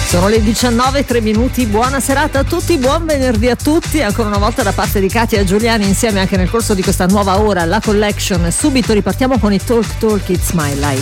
Sono le 19:03, buona serata a tutti, buon venerdì a tutti, ancora una volta da parte di Katia Giuliani, insieme anche nel corso di questa nuova ora, la collection. Subito ripartiamo con i Talk Talk It's My Life.